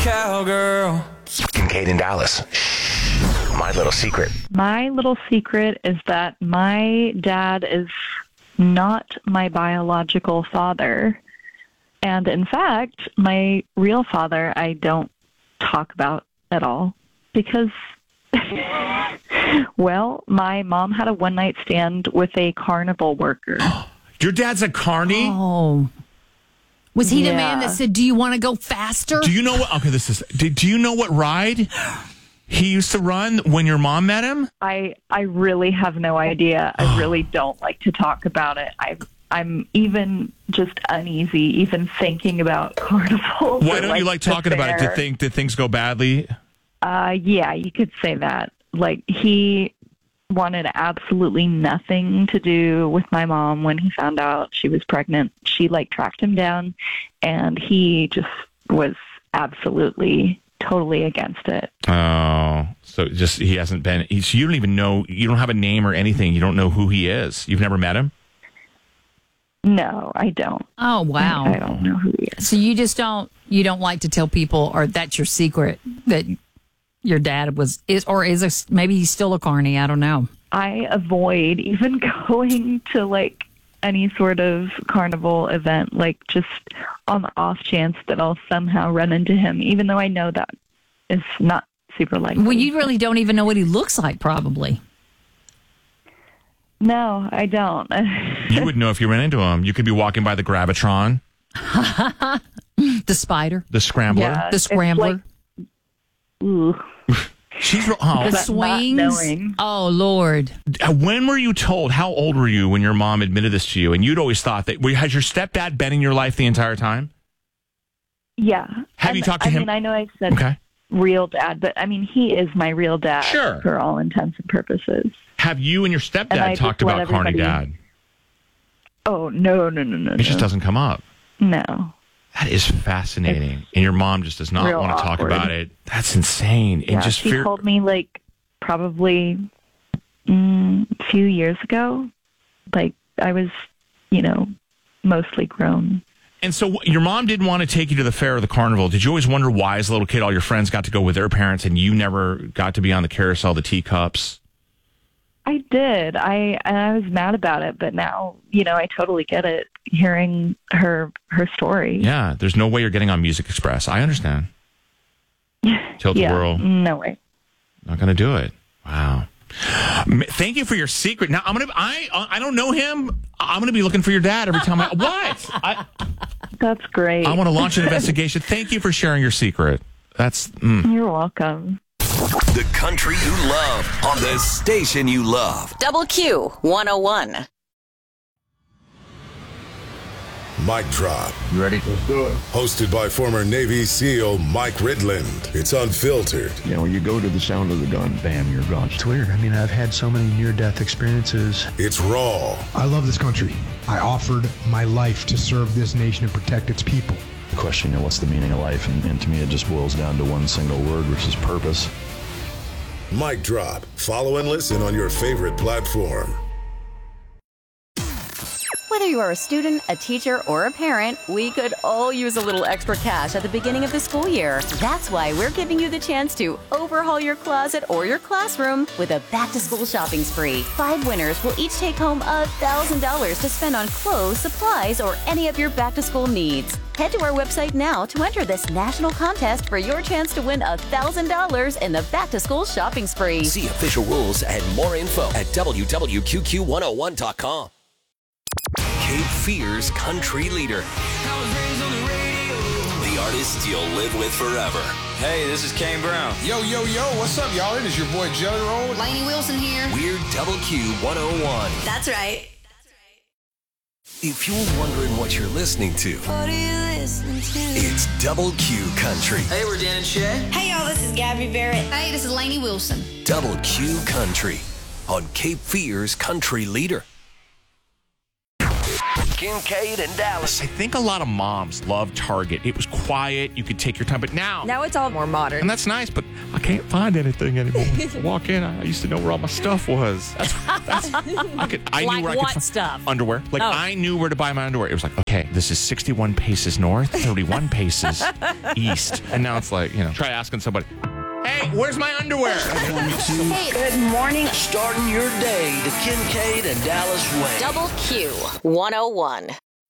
cowgirl. Kincaid and Dallas. My little secret. My little secret is that my dad is not my biological father. And in fact, my real father, I don't talk about at all because, well, my mom had a one-night stand with a carnival worker. Your dad's a carny? Oh. Was he the Yeah. man that said, do you want to go faster? Do you know what? Okay, do you know what ride he used to run when your mom met him? I really have no idea. I really don't like to talk about it. I'm even just uneasy, even thinking about carnival. Why don't you like talking about it? Did things go badly? Yeah, you could say that. Like, he wanted absolutely nothing to do with my mom when he found out she was pregnant. She, tracked him down, and he just was absolutely, totally against it. Oh, so he hasn't been. You don't even know. You don't have a name or anything. You don't know who he is. You've never met him? No, I don't. Oh, wow. I don't know who he is. So you don't like to tell people, or that's your secret, that your dad maybe he's still a carny. I don't know. I avoid even going to any sort of carnival event, just on the off chance that I'll somehow run into him, even though I know that is not super likely. Well, you really don't even know what he looks like, probably. No, I don't. You would know if you ran into him. You could be walking by the Gravitron. The spider. The Scrambler. Yeah, the Scrambler. Ooh. The swings. Oh, Lord. When were you told? How old were you when your mom admitted this to you? And you'd always thought that. Has your stepdad been in your life the entire time? Yeah. Have you talked to him? I know I said real dad, but he is my real dad for all intents and purposes. Have you and your stepdad talked about carny dad? Oh, no. It just doesn't come up. No. That is fascinating. And your mom just does not want to talk about it. That's insane. Yeah, she told me probably a few years ago. I was, mostly grown. And so your mom didn't want to take you to the fair or the carnival. Did you always wonder why, as a little kid, all your friends got to go with their parents and you never got to be on the carousel, the teacups? I did. I was mad about it, but now, I totally get it, hearing her story. Yeah, there's no way you're getting on Music Express. I understand. Tilt-a-whirl. No way. Not going to do it. Wow. Thank you for your secret. Now, I don't know him. I'm going to be looking for your dad every time That's great. I want to launch an investigation. Thank you for sharing your secret. You're welcome. The country you love on the station you love. Double Q 101. Mic Drop. You ready? Let's do it. Hosted by former Navy SEAL Mike Ridland. It's unfiltered. When you go to the sound of the gun, bam, you're gone. It's weird. I've had so many near-death experiences. It's raw. I love this country. I offered my life to serve this nation and protect its people. The question, what's the meaning of life? And to me, it just boils down to one single word, which is purpose. Mic Drop. Follow and listen on your favorite platform. Whether you are a student, a teacher, or a parent, we could all use a little extra cash at the beginning of the school year. That's why we're giving you the chance to overhaul your closet or your classroom with a back-to-school shopping spree. 5 winners will each take home $1,000 to spend on clothes, supplies, or any of your back-to-school needs. Head to our website now to enter this national contest for your chance to win $1,000 in the back-to-school shopping spree. See official rules and more info at www.qqq101.com. Cape Fear's country leader. The artist you'll live with forever. Hey, this is Kane Brown. Yo, what's up, y'all? It is your boy Jelly Roll. Lainey Wilson here. We're Double Q 101. That's right. If you're wondering what you're listening to, What are you listening to? it's Double Q Country. Hey, we're Dan and Shay. Hey, y'all, this is Gabby Barrett. Hey, this is Lainey Wilson. Double Q Country on Cape Fear's country leader. Kincaid and Dallas. I think a lot of moms love Target. It was quiet. You could take your time. But now it's all more modern. And that's nice, but I can't find anything anymore. I walk in, I used to know where all my stuff was. I knew where I could find stuff. Underwear. I knew where to buy my underwear. It was like, okay, this is 61 paces north, 31 paces east. And now it's like, try asking somebody, hey, where's my underwear? Hey, Good morning. Starting your day the Kincaid and Dallas way. Double Q 101.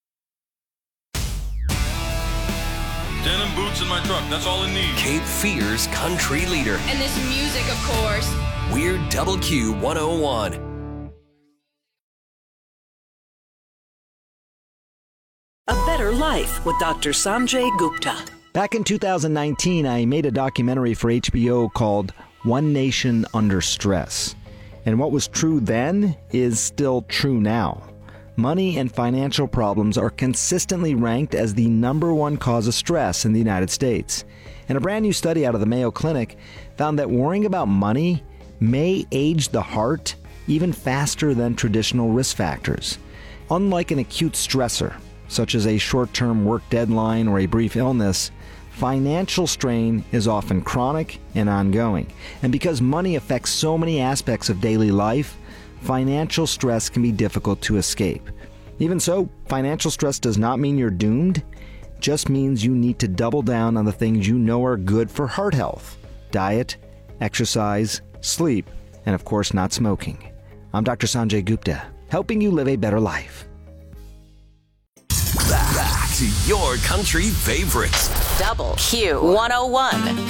Denim boots in my truck. That's all it needs. Cape Fear's country leader. and this music, of course. We're Double Q 101. A Better Life with Dr. Sanjay Gupta. Back in 2019, I made a documentary for HBO called One Nation Under Stress. And what was true then is still true now. Money and financial problems are consistently ranked as the #1 cause of stress in the United States. And a brand new study out of the Mayo Clinic found that worrying about money may age the heart even faster than traditional risk factors. Unlike an acute stressor, such as a short-term work deadline or a brief illness, financial strain is often chronic and ongoing. And because money affects so many aspects of daily life, financial stress can be difficult to escape. Even so, financial stress does not mean you're doomed. It just means you need to double down on the things you know are good for heart health: diet, exercise, sleep, and of course not smoking. I'm Dr. Sanjay Gupta, helping you live a better life. Back to your country favorites. Double Q 101.